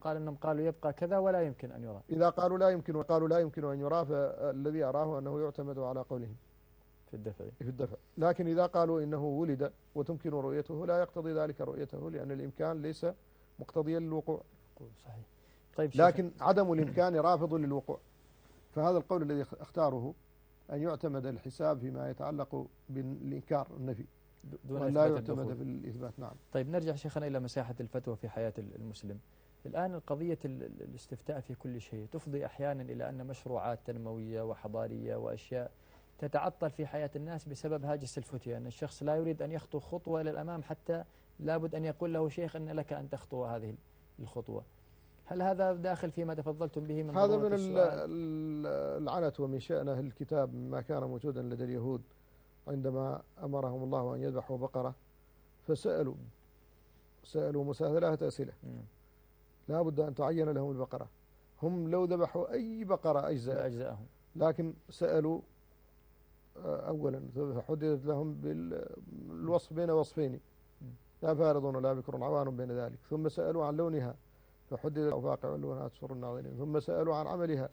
قال أنهم قالوا يبقى كذا ولا يمكن أن يرى. إذا قالوا لا يمكن وقالوا لا يمكن أن يرى، فالذي أراه أنه يعتمد على قولهم في الدفع. في الدفع. لكن إذا قالوا إنه ولد وتمكن رؤيته لا يقتضي ذلك رؤيته، لأن الإمكان ليس مقتضيا للوقوع. صحيح. طيب لكن عدم الإمكان رافض للوقوع. فهذا القول الذي اختاره أن يعتمد الحساب فيما يتعلق بالإنكار النفي دون لا إثبات يعتمد الدخول. في الإثبات. نعم. طيب نرجع شيخنا إلى مساحة الفتوى في حياة المسلم. الآن قضية الاستفتاء في كل شيء تفضي أحيانا إلى أن مشروعات تنموية وحضارية وأشياء تتعطل في حياة الناس بسبب هاجس الفتية، أن الشخص لا يريد أن يخطو خطوة إلى الأمام حتى لابد أن يقول له شيخ أن لك أن تخطو هذه الخطوة. هل هذا داخل فيما تفضلتم به من هذا ضرورة من السؤال؟ العنت ومن شأنه الكتاب ما كان موجودا لدى اليهود عندما أمرهم الله أن يذبحوا بقرة، فسألوا موسى 3 أسئلة لا بد أن تعين لهم البقرة. هم لو ذبحوا أي بقرة أجزاءهم، لكن سألوا أولا فحددت لهم بالوصف بين وصفين لا فارض ولا بكر عوان بين ذلك، ثم سألوا عن لونها فحدد الأوفاق لونها تسر الناظرين، ثم سألوا عن عملها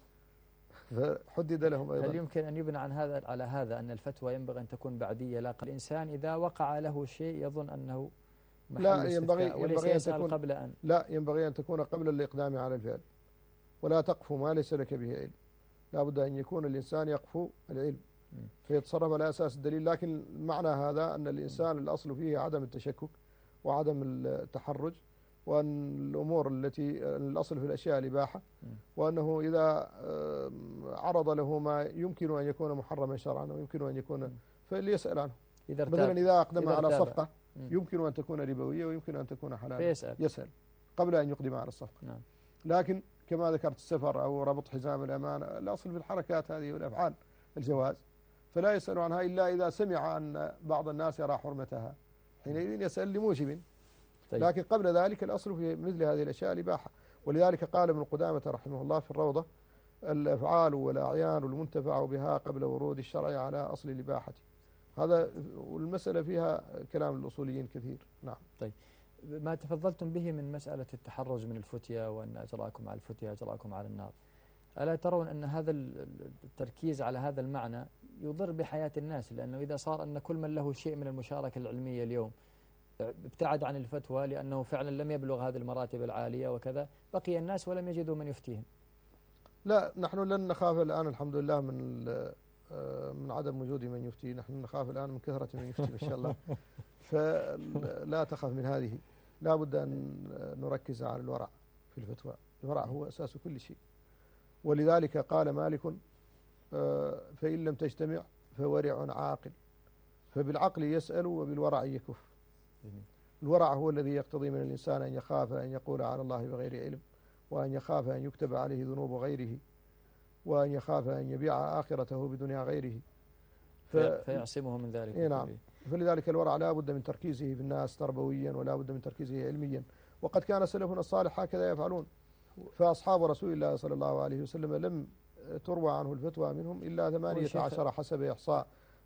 فحدد لهم أيضا. هل يمكن أن يبنى عن هذا على هذا أن الفتوى ينبغي أن تكون بعدية؟ لا، الإنسان إذا وقع له شيء يظن أنه لا ينبغي أن تكون قبل أن لا ينبغي أن تكون قبل الإقدام على الفعل. ولا تقف ما ليس لك به علم، لا بد أن يكون الإنسان يقفو العلم فيتصرف على أساس الدليل. لكن معنى هذا أن الإنسان الأصل فيه عدم التشكك وعدم التحرج، وأن الأمور التي الأصل في الأشياء الإباحة، وأنه إذا عرض له ما يمكن أن يكون محرما شرعا ويمكن أن يكون فليسأل عنه. مثلا إذا أقدم على صفقة يمكن أن تكون ربوية ويمكن أن تكون حلال يسأل قبل أن يقدم على الصفقة. لكن كما ذكرت السفر أو ربط حزام الأمان الأصل في الحركات هذه والأفعال الجواز، فلا يسأل عنها إلا إذا سمع أن بعض الناس يرى حرمتها، حينئذ يسأل لموجب. لكن قبل ذلك الأصل في مثل هذه الأشياء الإباحة. ولذلك قال ابن قدامة رحمه الله في الروضة: الأفعال والأعيان المنتفع بها قبل ورود الشرع على أصل الإباحة. هذا والمسألة فيها كلام الأصوليين كثير. نعم. طيب ما تفضلتم به من مسألة التحرز من الفتية وأن أجراكم على الفتية أجراكم على النار، ألا ترون أن هذا التركيز على هذا المعنى يضر بحياة الناس؟ لأنه إذا صار أن كل من له شيء من المشاركة العلمية اليوم ابتعد عن الفتوى لأنه فعلا لم يبلغ هذه المراتب العالية وكذا، بقي الناس ولم يجدوا من يفتيهم. لا، نحن لن نخاف الآن الحمد لله من عدم وجود من يفتي، نحن نخاف الآن من كثرة من يفتي إن شاء الله. فلا تخف من هذه. لا بد أن نركز على الورع في الفتوى. الورع هو أساس كل شيء. ولذلك قال مالك: فإن لم تجتمع فورع عاقل. فبالعقل يسأل وبالورع يكف. الورع هو الذي يقتضي من الإنسان أن يخاف أن يقول على الله بغير علم، وأن يخاف أن يكتب عليه ذنوب غيره، وأن يخاف أن يبيع آخرته بدنيا غيره فيعصمه من ذلك. نعم. فلذلك الورع لا بد من تركيزه في الناس تربويا، ولا بد من تركيزه علميا. وقد كان سلفنا الصالح هكذا يفعلون. فأصحاب رسول الله صلى الله عليه وسلم لم تروى عنه الفتوى منهم إلا 18 حسب إحصاء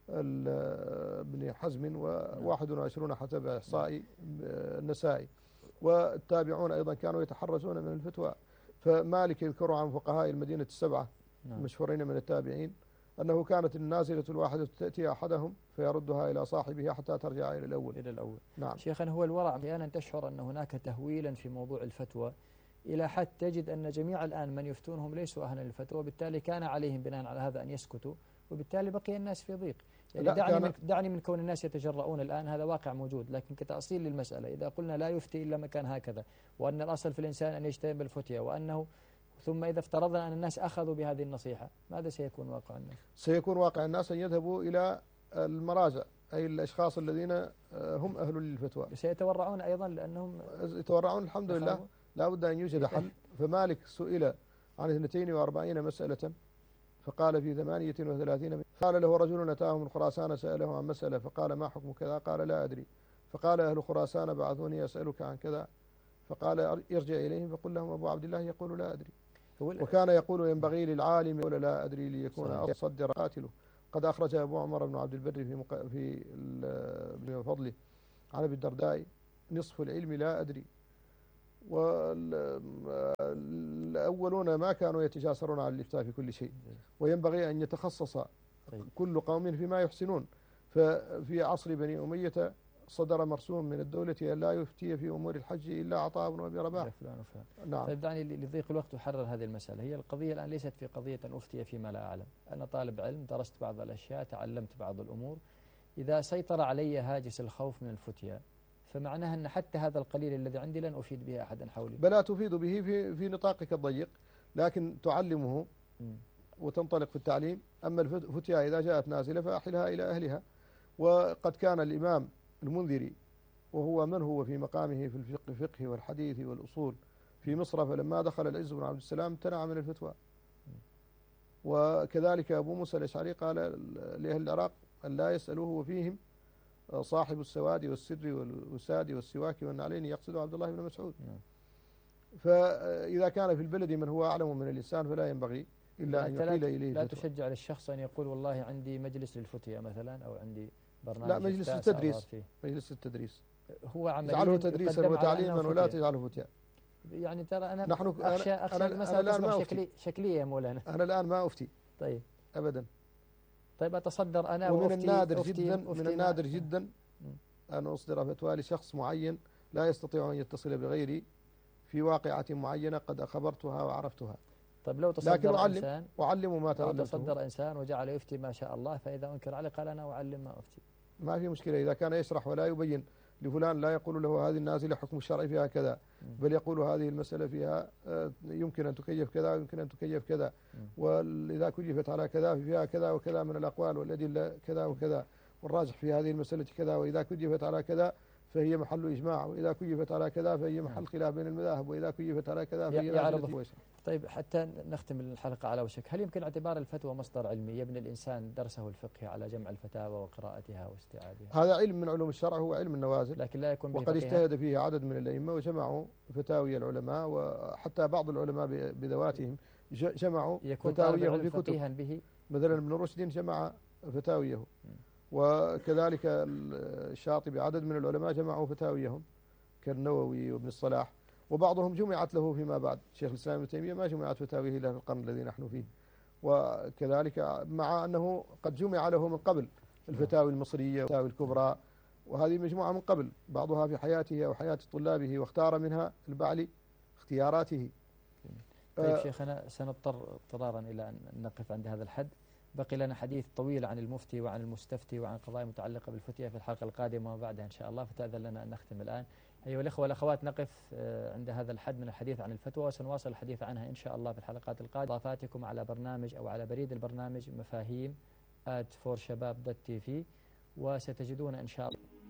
ابن حزم، و21 حسب إحصاء النسائي. والتابعون أيضا كانوا يتحرزون من الفتوى. فمالك يذكر عن فقهاء المدينة السبعة المشهورين من التابعين أنه كانت النازلة الواحدة تأتي أحدهم فيردها إلى صاحبها حتى ترجع إلى الأول. نعم. شيخنا، هو الورع أحيانا تشعر أن هناك تهويلا في موضوع الفتوى إلى حد تجد أن جميع الآن من يفتونهم ليسوا أهلا للفتوى، وبالتالي كان عليهم بناء على هذا أن يسكتوا، وبالتالي بقي الناس في ضيق. يعني دعني من كون الناس يتجرؤون الآن، هذا واقع موجود، لكن كتأصيل للمسألة إذا قلنا لا يفتي إلا مكان هكذا، وأن الأصل في الإنسان أن يجتنب الفتية، وأنه ثم إذا افترضنا أن الناس أخذوا بهذه النصيحة، ماذا سيكون واقع الناس؟ سيكون واقع الناس أن يذهبوا إلى المراجع، أي الأشخاص الذين هم أهل للفتوى. سيتورعون أيضا لأنهم يتورعون. الحمد لله لا بد أن يوجد حل. فمالك سئل عن 42 مسألة فقال في 38. قال له رجل أتاه من خراسان سأله عن مسألة فقال: ما حكم كذا؟ قال: لا أدري. فقال: أهل خراسان بعثوني أسألك عن كذا. فقال: ارجع إليهم فقل لهم أبو عبد الله يقول لا أدري. وكان يقول: ينبغي للعالم يقول لا أدري ليكون أصدر قاتله. قد أخرج أبو عمر بن عبد البر في ابن فضله عن أبي الدرداء: نصف العلم لا أدري. والأولون ما كانوا يتجاسرون على الإفتاء في كل شيء، وينبغي أن يتخصص كل قوم فيما يحسنون. ففي عصر بني أمية صدر مرسوم من الدولة أن لا يفتي في أمور الحج إلا عطاء بن أبي رباح. نعم. طيب دعني لضيق الوقت أحرر هذه المسألة. هي القضية الآن ليست في قضية أن أفتي فيما لا أعلم. أنا طالب علم، درست بعض الأشياء، تعلمت بعض الأمور، إذا سيطر علي هاجس الخوف من الفتيا فمعناها أن حتى هذا القليل الذي عندي لن أفيد به أحدا حولي. بلا تفيد به في نطاقك الضيق، لكن تعلمه وتنطلق في التعليم. أما الفتيا إذا جاءت نازلة فأحلها إلى أهلها. وقد كان الإمام المنذري وهو من هو في مقامه في الفقه والحديث والأصول في مصر، فلما دخل العز بن عبد السلام امتنع من الفتوى. وكذلك أبو موسى الأشعري قال لأهل العراق أن لا يسألوه وفيهم صاحب السواد والسر والوساد والسواك والنعلين، يقصد عبد الله بن مسعود. فإذا كان في البلد من هو أعلم من الإنسان فلا ينبغي إلا أن يقيل إليه لا تشجع للشخص أن يقول والله عندي مجلس للفتيا مثلا أو عندي برنامج. لا، مجلس التدريس، مجلس التدريس هو عمليا اجعله تدريسا وتعليما ولا تجعله فتيا. يعني ترى أنا أخشى المسألة تصبح شكلية يا مولانا. أنا الآن ما أفتي. طيب أبدا. طيب أتصدر أنا ومن النادر جدا أن أصدر فتوى لشخص معين لا يستطيع أن يتصل بغيري في واقعة معينة قد أخبرتها وعرفتها. طيب لو تصدر إنسان أعلم ما تعلمته. لو تصدر إنسان وجعل يفتي ما شاء الله، فإذا أنكر عليه قال أنا أعلم ما أفتي، ما في مشكلة. إذا كان يشرح ولا يبين لفلان، لا يقول له هذه النازلة حكم الشرع فيها كذا، بل يقول هذه المسألة فيها يمكن أن تكيف كذا ويمكن أن تكيف كذا، وإذا كيفت على كذا فيها كذا وكذا من الأقوال والأدلة كذا وكذا، والراجح في هذه المسألة كذا، وإذا كيفت على كذا فهي محل إجماع، وإذا كيفت على كذا فهي محل خلاف بين المذاهب، وإذا كيفت على كذا فهي كويسة. طيب حتى نختم الحلقة على وشك، هل يمكن اعتبار الفتوى مصدر علمي يبني الإنسان درسه الفقهي على جمع الفتاوى وقراءتها واستيعابها؟ هذا علم من علوم الشرع، هو علم النوازل، لكن لا يكون وقد اجتهد فيه عدد من الأئمة وجمعوا فتاوي العلماء، وحتى بعض العلماء بذواتهم جمعوا فتاويهم في كتب به. مثلا ابن رشد جمع فتاويه، وكذلك الشاطبي عدد من العلماء جمعوا فتاويهم كالنووي وابن الصلاح، وبعضهم جمعت له فيما بعد. شيخ الإسلام ابن تيمية ما جمعت فتاويه إلا في القرن الذي نحن فيه، وكذلك مع أنه قد جمع له من قبل الفتاوي المصرية والفتاوي الكبرى، وهذه مجموعة من قبل بعضها في حياته أو حياة طلابه، واختار منها البعلي اختياراته. طيب شيخنا، سنضطر اضطرارا إلى أن نقف عند هذا الحد. بقي لنا حديث طويل عن المفتي وعن المستفتي وعن قضايا متعلقة بالفتية في الحلقة القادمة وبعدها إن شاء الله، فتأذن لنا أن نختم الآن. أيها الأخوة والأخوات، نقف عند هذا الحد من الحديث عن الفتوى، وسنواصل الحديث عنها إن شاء الله في الحلقات القادمة. إضافاتكم على برنامج أو على بريد البرنامج مفاهيم @4shabab.tv، وستجدون إن شاء الله